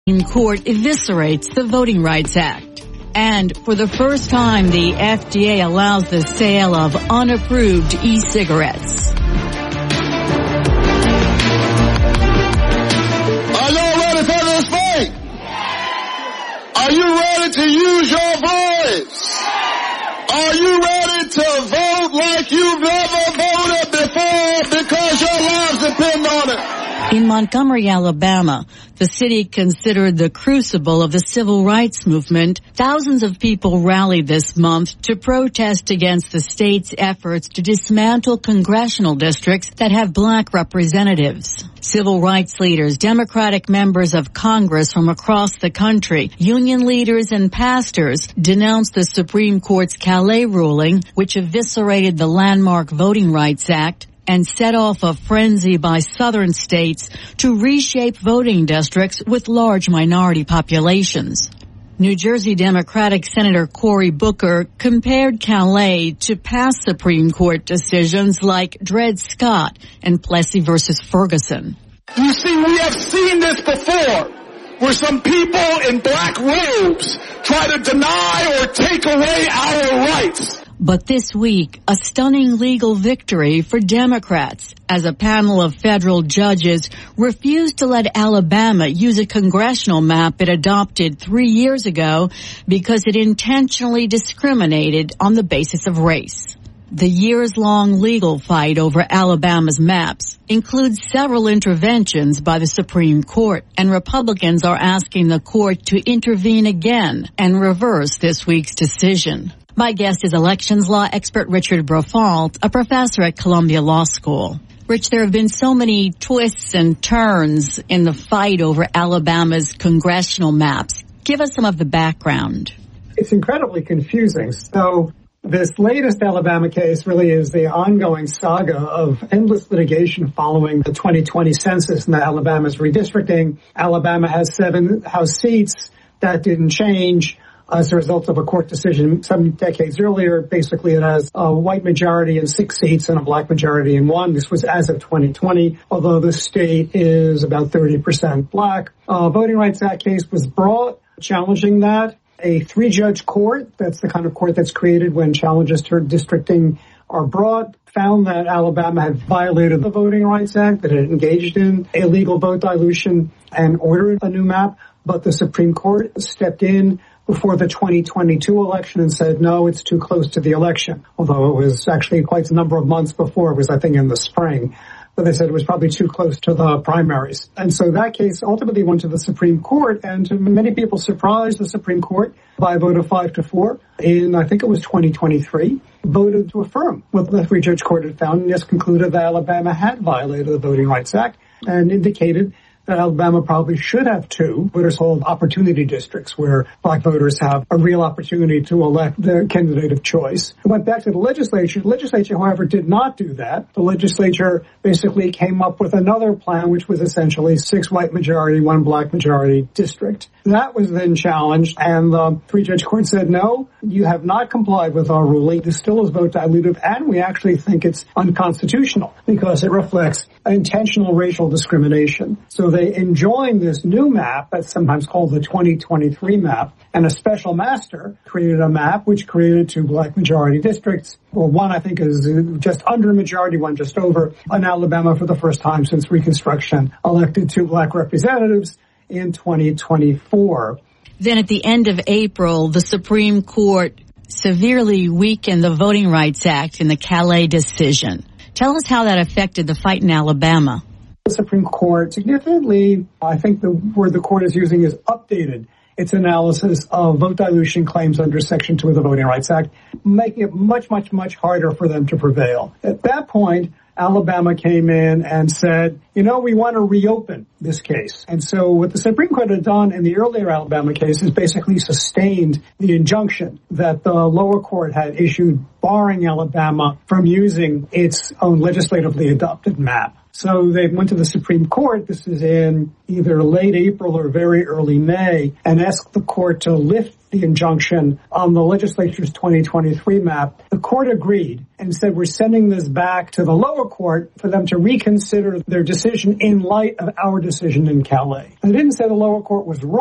Supreme Court eviscerates the Voting Rights Act. And for the first time, the FDA allows the sale of unapproved e-cigarettes. Are y'all ready for this fight? Are you ready to use your voice? Are you ready to vote like you've never voted before because your lives depend on it? In Montgomery, Alabama, the city considered the crucible of the civil rights movement, thousands of people rallied this month to protest against the state's efforts to dismantle congressional districts that have black representatives. Civil rights leaders, Democratic members of Congress from across the country, union leaders and pastors denounced the Supreme Court's Calais ruling, which eviscerated the landmark Voting Rights Act and set off a frenzy by southern states to reshape voting districts with large minority populations. New Jersey Democratic Senator Cory Booker compared Calais to past Supreme Court decisions like Dred Scott and Plessy versus Ferguson. You see, we have seen this before, where some people in black robes try to deny or take away our rights. But this week, a stunning legal victory for Democrats as a panel of federal judges refused to let Alabama use a congressional map it adopted 3 years ago because it intentionally discriminated on the basis of race. The years-long legal fight over Alabama's maps includes several interventions by the Supreme Court, and Republicans are asking the court to intervene again and reverse this week's decision. My guest is elections law expert Richard Brofalt, a professor at Columbia Law School. Rich, there have been so many twists and turns in the fight over Alabama's congressional maps. Give us some of the background. It's incredibly confusing. So this latest Alabama case really is the ongoing saga of endless litigation following the 2020 census and Alabama's redistricting. Alabama has 7 House seats. That didn't change as a result of a court decision some decades earlier. Basically, it has a white majority in 6 seats and a black majority in 1. This was as of 2020, although the state is about 30% black. Voting Rights Act case was brought challenging that. A 3-judge court, that's the kind of court that's created when challenges to districting are brought, found that Alabama had violated the Voting Rights Act, that it engaged in illegal vote dilution and ordered a new map. But the Supreme Court stepped in before the 2022 election and said, no, it's too close to the election, although it was actually quite a number of months before. It was, I think, in the spring. But they said it was probably too close to the primaries. And so that case ultimately went to the Supreme Court, and to many people surprised, the Supreme Court, by a vote of 5-4 in, I think it was 2023, voted to affirm what the 3-judge court had found, and just concluded that Alabama had violated the Voting Rights Act and indicated that Alabama probably should have 2 what are called opportunity districts, where black voters have a real opportunity to elect their candidate of choice. It went back to the legislature. The legislature, however, did not do that. The legislature basically came up with another plan, which was essentially 6 white majority, 1 black majority district. That was then challenged, and the 3-judge court said, no, you have not complied with our ruling. This still is vote dilutive, and we actually think it's unconstitutional because it reflects intentional racial discrimination. So they enjoined this new map that's sometimes called the 2023 map, and a special master created a map which created 2 black majority districts. Well, one I think is just under majority, one just over. In Alabama, for the first time since Reconstruction, elected 2 black representatives in 2024. Then at the end of April, the Supreme Court severely weakened the Voting Rights Act in the Calais decision. Tell us how that affected the fight in Alabama. The Supreme Court significantly, I think the word the court is using is updated its analysis of vote dilution claims under Section 2 of the Voting Rights Act, making it much, much, much harder for them to prevail. At that point, Alabama came in and said, we want to reopen this case. And so what the Supreme Court had done in the earlier Alabama case is basically sustained the injunction that the lower court had issued barring Alabama from using its own legislatively adopted map. So they went to the Supreme Court, this is in either late April or very early May, and asked the court to lift the injunction on the legislature's 2023 map, the court agreed and said we're sending this back to the lower court for them to reconsider their decision in light of our decision in Calais. They didn't say the lower court was wrong.